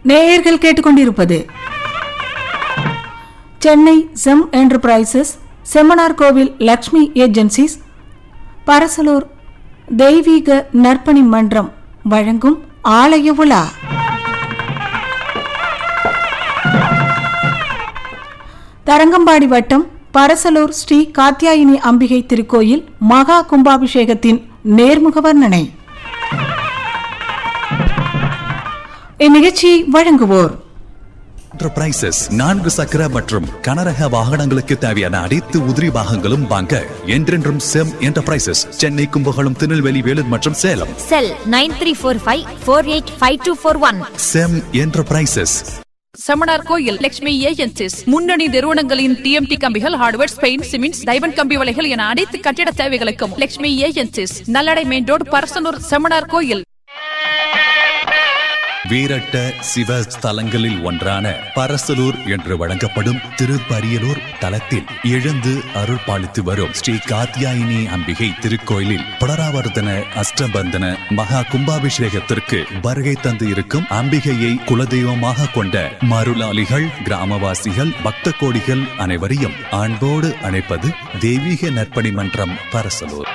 நேயர்கள் கேட்டுக்கொண்டிருப்பது சென்னை செம் என்டர்பிரைசஸ், செம்மனார் கோவில் லக்ஷ்மி ஏஜென்சிஸ், பரசலூர் தெய்வீக நற்பணி மன்றம் வழங்கும் ஆலய உலா. தரங்கம்பாடி வட்டம் பரசலூர் ஸ்ரீ காத்யாயினி அம்பிகை திருக்கோயில் மகா கும்பாபிஷேகத்தின் நேர்முக வர்ணனை. இந்நிகழ்ச்சியை வழங்குவோர் என்டர்பிரைசஸ். 4 சக்கர மற்றும் கனரக வாகனங்களுக்கு தேவையான அனைத்து உதிரி பாகங்களும் வாங்க என்றென்றும் செம் என்டர்பிரைசஸ், சென்னை, கும்பகோணம், திருநெல்வேலி, வேலூர் மற்றும் சேலம். செல் 9345485241. செம் என்டர்பிரைசஸ். செம்மனார் கோயில் லட்சுமி ஏஜென்சிஸ், முன்னணி நிறுவனங்களின் டிஎம்டி கம்பிகள், ஹார்ட்வேர், பெயிண்ட், சிமெண்ட், டைமண்ட் கம்பி வலைகள் என அனைத்து கட்டிட தேவைகளுக்கும் Lakshmi agencies, நல்லடை main road, Parasanur, செம்மனார் கோயில். வீரட்ட சிவ ஸ்தலங்களில் ஒன்றான பரசலூர் என்று வழங்கப்படும் திருப்பரியலூர் தலத்தில் எழுந்து அருள் பாலித்து வரும் ஸ்ரீ காத்யாயினி அம்பிகை திருக்கோயிலில் புனராவர்த்தன அஷ்டபந்தன மகா கும்பாபிஷேகத்திற்கு வருகை தந்து இருக்கும் அம்பிகையை குலதெய்வமாக கொண்ட மருளாளிகள், கிராமவாசிகள், பக்த கோடிகள் அனைவரையும் அன்போடு அழைப்பது தெய்வீக நற்பணி மன்றம் பரசலூர்.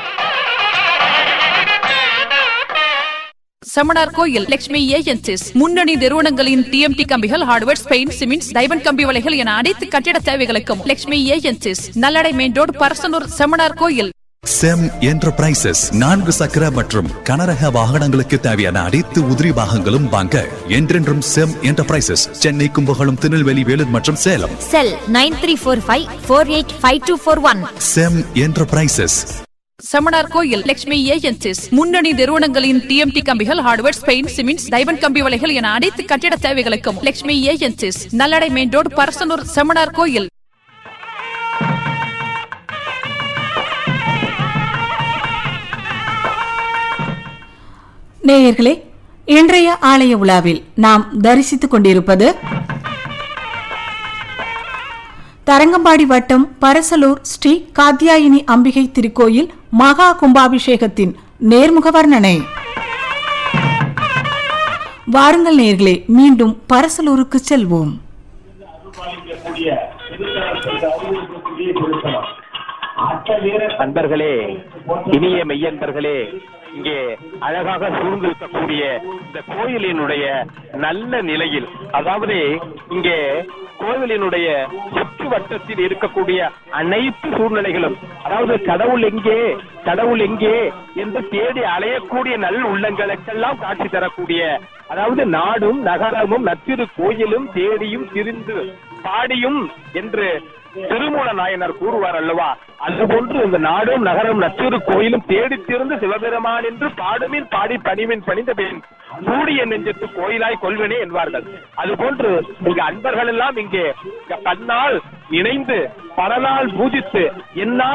செம்மனார் கோயில் லட்சுமி ஏஜென்சிஸ், முன்னணி நிறுவனங்களின் டிஎம்டி கம்பிகள், ஹார்ட்வேர், பெயிண்ட், சிமெண்ட், டைமண்ட் கம்பி வலைகள் என அனைத்து கட்டிட தேவைகளுக்கும் Lakshmi agencies, நல்லடை main road, Parasanur, செம்மனார் கோயில். செம் என்டர்பிரைசஸ். 4 சக்கர மற்றும் கனரக வாகனங்களுக்கு தேவையான அனைத்து உதிரி பாகங்களும் வாங்க என்றென்றும் செம் என்டர்பிரைசஸ், சென்னை, கும்பகோணம், திருநெல்வேலி, வேலூர் மற்றும் சேலம். செல் 9345485241. செம் என்டர்பிரைசஸ். செம்மனார் கோயில் லட்சுமி ஏஜென்சிஸ், முன்னணி நிறுவனங்களின் டிஎம்டி கம்பிகள், ஹார்ட்வேர், பெயிண்ட், சிமெண்ட், டைமண்ட் கம்பி வலைகள் என அனைத்து கட்டிட தேவைகளுக்கும் Lakshmi agencies, நல்லடை main road, Parasanur, செம்மனார் கோயில். நேயர்களே, இன்றைய ஆலய உலாவில் நாம் தரிசித்துக் கொண்டிருப்பது தரங்கம்பாடி வட்டம் பரசலூர் ஸ்ரீ காத்யாயினி அம்பிகை திருக்கோயில் மகா கும்பாபிஷேகத்தின் நேர்முக வர்ணனை. வாருங்கள் நேயர்களே, மீண்டும் பரசலூருக்கு செல்வோம். அன்பர்களே, இனிய மெய்யன்பர்களே, இங்கே அழகாக சூழ்ந்திருக்கக்கூடிய இந்த கோயிலினுடைய நல்ல நிலையில், அதாவது இங்கே கோவிலினுடைய சுற்று வட்டத்தில் இருக்கக்கூடிய அனைத்து சூழ்நிலைகளும், அதாவது கடவுள் எங்கே என்று தேடி அலையக்கூடிய நல் உள்ளங்களுக்கெல்லாம் காட்சி தரக்கூடிய, அதாவது நாடும் நகரமும் நற்றிரு கோயிலும் தேடியும் திரிந்து பாடியும் என்று திருமூல நாயனர் கூறுவார் அல்லவா? அதுபோன்று இந்த நாடும் நகரம் நற்றிரு கோயிலும் தேடித்திருந்து சிவபெருமான் என்று பாடுமின் பாடி பணிமின் பணிந்த பின் கூடிய நெஞ்சத்து கோயிலாய் கொள்வனே என்பார்கள். அதுபோன்று இங்கு அன்பர்கள் எல்லாம் இங்கே தன்னால் இணைந்து பல நாள் பூஜித்து என்னால்